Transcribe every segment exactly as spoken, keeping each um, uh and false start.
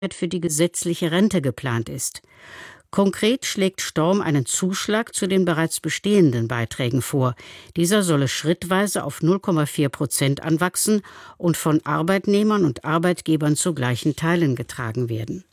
für die gesetzliche Rente geplant ist. Konkret schlägt Storm einen Zuschlag zu den bereits bestehenden Beiträgen vor. Dieser solle schrittweise auf null Komma vier Prozent anwachsen und von Arbeitnehmern und Arbeitgebern zu gleichen Teilen getragen werden.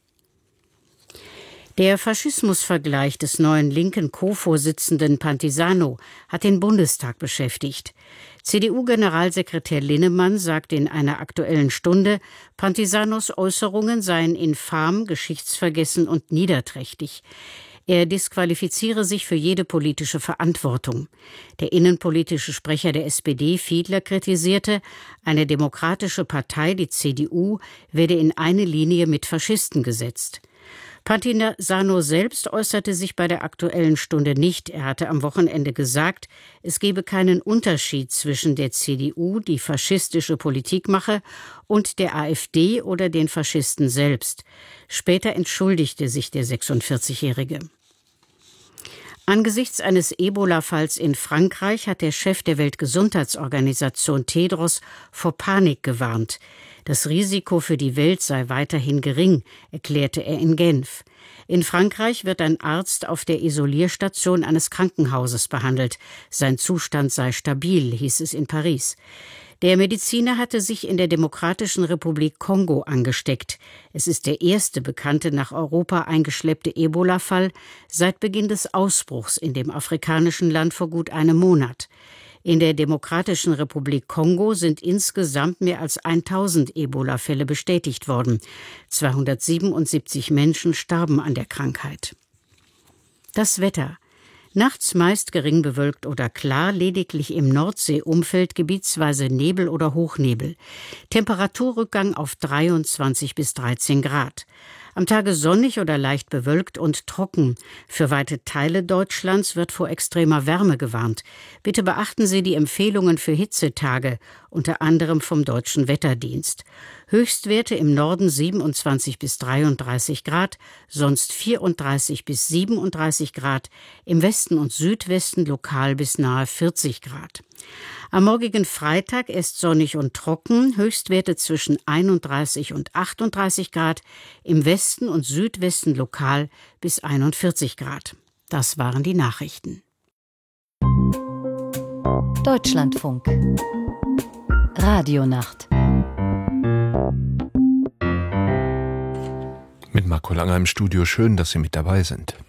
Der Faschismusvergleich des neuen linken Co-Vorsitzenden Pantisano hat den Bundestag beschäftigt. C D U-Generalsekretär Linnemann sagte in einer Aktuellen Stunde, Pantisanos Äußerungen seien infam, geschichtsvergessen und niederträchtig. Er disqualifiziere sich für jede politische Verantwortung. Der innenpolitische Sprecher der S P D, Fiedler, kritisierte, eine demokratische Partei, die C D U, werde in eine Linie mit Faschisten gesetzt. Pantisano selbst äußerte sich bei der Aktuellen Stunde nicht. Er hatte am Wochenende gesagt, es gebe keinen Unterschied zwischen der C D U, die faschistische Politik mache, und der AfD oder den Faschisten selbst. Später entschuldigte sich der sechsundvierzigjährige. Angesichts eines Ebola-Falls in Frankreich hat der Chef der Weltgesundheitsorganisation Tedros vor Panik gewarnt. Das Risiko für die Welt sei weiterhin gering, erklärte er in Genf. In Frankreich wird ein Arzt auf der Isolierstation eines Krankenhauses behandelt. Sein Zustand sei stabil, hieß es in Paris. Der Mediziner hatte sich in der Demokratischen Republik Kongo angesteckt. Es ist der erste bekannte nach Europa eingeschleppte Ebola-Fall seit Beginn des Ausbruchs in dem afrikanischen Land vor gut einem Monat. In der Demokratischen Republik Kongo sind insgesamt mehr als tausend Ebola-Fälle bestätigt worden. zweihundertsiebenundsiebzig Menschen starben an der Krankheit. Das Wetter. Nachts meist gering bewölkt oder klar, lediglich im Nordseeumfeld gebietsweise Nebel oder Hochnebel. Temperaturrückgang auf dreiundzwanzig bis dreizehn Grad. Am Tage sonnig oder leicht bewölkt und trocken. Für weite Teile Deutschlands wird vor extremer Wärme gewarnt. Bitte beachten Sie die Empfehlungen für Hitzetage, unter anderem vom Deutschen Wetterdienst. Höchstwerte im Norden siebenundzwanzig bis dreiunddreißig Grad, sonst vierunddreißig bis siebenunddreißig Grad, im Westen und Südwesten lokal bis nahe vierzig Grad. Am morgigen Freitag ist sonnig und trocken, Höchstwerte zwischen einunddreißig und achtunddreißig Grad, im Westen und Südwesten lokal bis einundvierzig Grad. Das waren die Nachrichten. Deutschlandfunk Radionacht mit Marco Langer im Studio. Schön, dass Sie mit dabei sind.